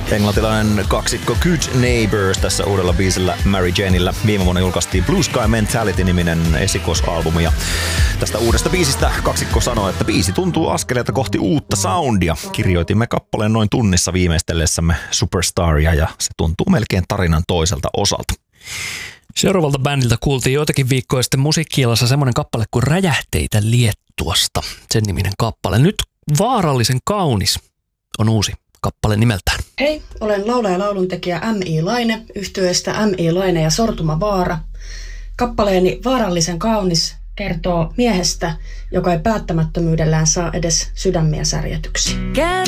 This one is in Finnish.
Englantilainen kaksikko Good Neighbors tässä uudella biisillä Mary Janeillä. Viime vuonna julkaistiin Blue Sky Mentality-niminen esikoisalbumi ja tästä uudesta biisistä kaksikko sanoi, että biisi tuntuu askeleita kohti uutta soundia. Kirjoitimme kappaleen noin tunnissa viimeistellessämme Superstaria ja se tuntuu melkein tarinan toiselta osalta. Seuraavalta bändiltä kuultiin joitakin viikkoja sitten Musiikki-illassa semmoinen kappale kuin Räjähteitä Liettuasta. Sen niminen kappale. Nyt Vaarallisen kaunis on uusi kappale nimeltään. Hei, olen laulaja ja lauluntekijä M.I. Laine, yhtyeestä M.I. Laine ja Sortuma Vaara. Kappaleeni Vaarallisen kaunis kertoo miehestä, joka ei päättämättömyydellään saa edes sydämiä särjätyksi.